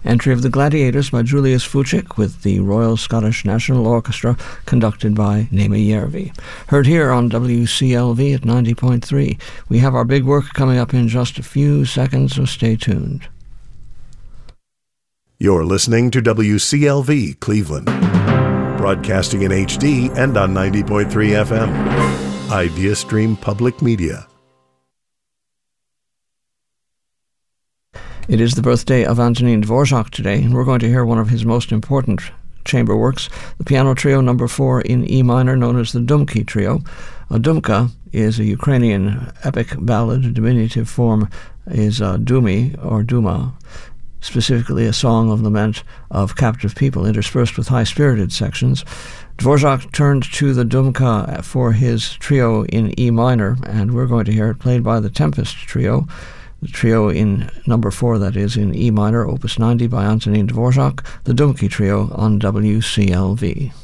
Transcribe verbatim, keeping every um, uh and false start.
Entry of the Gladiators by Julius Fuchik with the Royal Scottish National Orchestra conducted by Nema Järvi. Heard here on W C L V at ninety point three. We have our big work coming up in just a few seconds, so stay tuned. You're listening to W C L V Cleveland, broadcasting in H D and on ninety point three F M. IdeaStream Public Media. It is the birthday of Antonin Dvorak today, and we're going to hear one of his most important chamber works, the piano trio number four in E minor, known as the Dumki Trio. A dumka is a Ukrainian epic ballad. A diminutive form is uh, dumi or duma, specifically a song of lament of captive people, interspersed with high-spirited sections. Dvorak turned to the dumka for his trio in E minor, and we're going to hear it played by the Tempest Trio. The trio in number four, that is, in E minor, opus ninety by Antonin Dvorak, the Dumki Trio on W C L V.